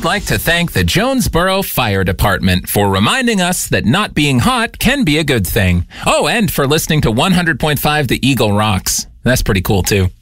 we'd like to thank the Jonesboro Fire Department for reminding us that not being hot can be a good thing. Oh, and for listening to 100.5 The Eagle Rocks. That's pretty cool, too.